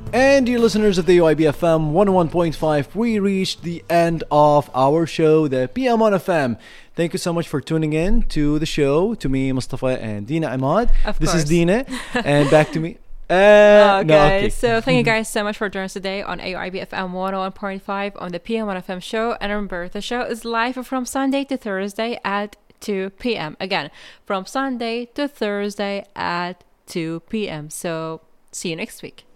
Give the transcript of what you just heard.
And dear listeners of the UIB FM 101.5, we reached the end of our show, the PM on FM. Thank you so much for tuning in to the show, to me, Mustafa, and Dina Ahmad. Of This course. is Dina, and back to me. Okay. No, okay. So thank you guys so much for joining us today on AIB FM 101.5 on the PM on FM show. And remember, the show is live from Sunday to Thursday at 2 p.m. Again, from Sunday to Thursday at 2 p.m. So see you next week.